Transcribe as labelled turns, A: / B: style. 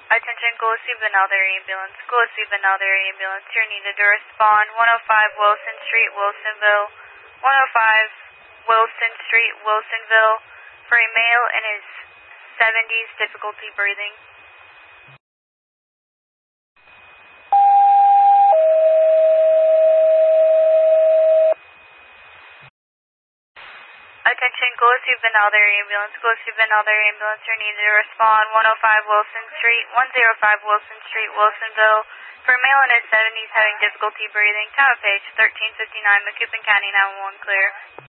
A: Attention, Gillespie Benalder Ambulance. Gillespie Benalder Ambulance. You're needed to respond. 105 Wilson Street, Wilsonville. 105 Wilson Street, Wilsonville. For a male in his 70s, difficulty breathing. Attention, Gillespie Benalder Ambulance. Gillespie Benalder Ambulance. You're needed to respond. 105 Wilson Street, 105 Wilson Street, Wilsonville. For a male in his 70s having difficulty breathing. Time of page 13:59. Macoupin County 911 clear.